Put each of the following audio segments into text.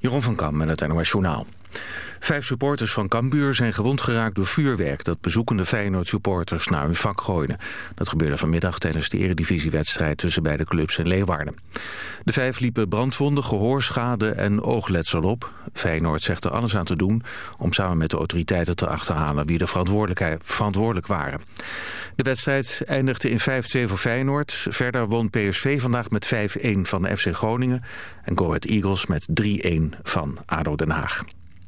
Jeroen van Kam met het NOS Journaal. 5 supporters van Cambuur zijn gewond geraakt door vuurwerk dat bezoekende Feyenoord-supporters naar hun vak gooiden. Dat gebeurde vanmiddag tijdens de eredivisiewedstrijd tussen beide clubs in Leeuwarden. De 5 liepen brandwonden, gehoorschade en oogletsel op. Feyenoord zegt er alles aan te doen om samen met de autoriteiten te achterhalen wie er verantwoordelijk waren. De wedstrijd eindigde in 5-2 voor Feyenoord. Verder won PSV vandaag met 5-1 van de FC Groningen en Go Ahead Eagles met 3-1 van ADO Den Haag.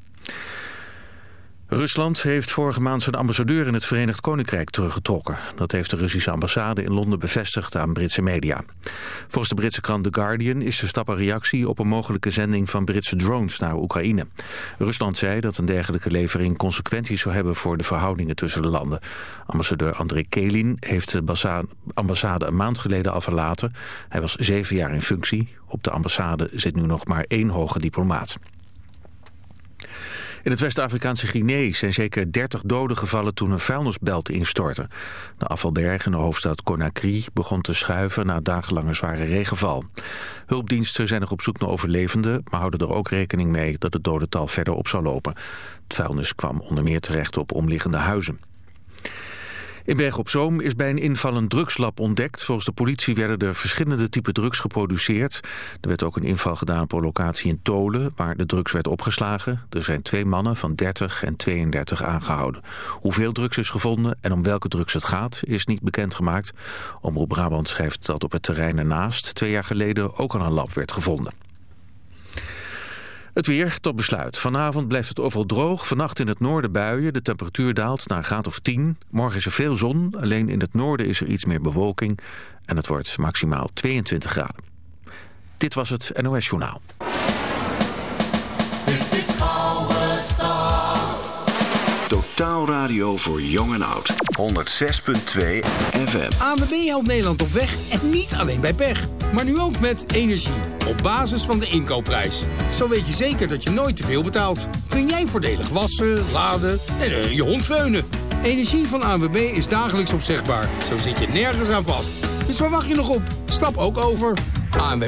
Rusland heeft vorige maand zijn ambassadeur in het Verenigd Koninkrijk teruggetrokken. Dat heeft de Russische ambassade in Londen bevestigd aan Britse media. Volgens de Britse krant The Guardian is de stap een reactie op een mogelijke zending van Britse drones naar Oekraïne. Rusland zei dat een dergelijke levering consequenties zou hebben voor de verhoudingen tussen de landen. Ambassadeur Andrei Kelin heeft de ambassade een maand geleden al verlaten. Hij was 7 jaar in functie. Op de ambassade zit nu nog maar 1 hoge diplomaat. In het West-Afrikaanse Guinea zijn zeker 30 doden gevallen toen een vuilnisbelt instortte. De afvalberg in de hoofdstad Conakry begon te schuiven na dagenlange zware regenval. Hulpdiensten zijn nog op zoek naar overlevenden, maar houden er ook rekening mee dat het dodental verder op zal lopen. Het vuilnis kwam onder meer terecht op omliggende huizen. In Bergen op Zoom is bij een inval een drugslab ontdekt. Volgens de politie werden er verschillende typen drugs geproduceerd. Er werd ook een inval gedaan op een locatie in Tolen, waar de drugs werd opgeslagen. Er zijn 2 mannen van 30 en 32 aangehouden. Hoeveel drugs is gevonden en om welke drugs het gaat, is niet bekendgemaakt. Omroep Brabant schrijft dat op het terrein ernaast 2 jaar geleden ook al een lab werd gevonden. Het weer tot besluit. Vanavond blijft het overal droog. Vannacht in het noorden buien. De temperatuur daalt naar een graad of 10. Morgen is er veel zon. Alleen in het noorden is er iets meer bewolking. En het wordt maximaal 22 graden. Dit was het NOS Journaal. Dit is Oude Stad. Totaal radio voor jong en oud. 106.2 FM. ANWB helpt Nederland op weg en niet alleen bij pech. Maar nu ook met energie. Op basis van de inkoopprijs. Zo weet je zeker dat je nooit te veel betaalt. Kun jij voordelig wassen, laden en je hond veunen. Energie van ANWB is dagelijks opzegbaar. Zo zit je nergens aan vast. Dus waar wacht je nog op? Stap ook over. ANWB.